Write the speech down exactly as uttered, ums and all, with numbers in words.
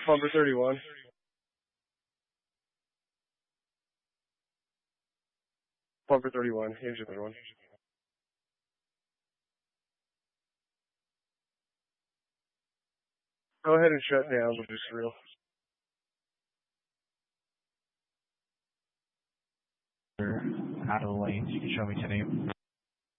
Pumper thirty-one. Pumper thirty-one. Engine thirty-one. Go ahead and shut down the boost reel. Out of the lanes. You can show me ten eight.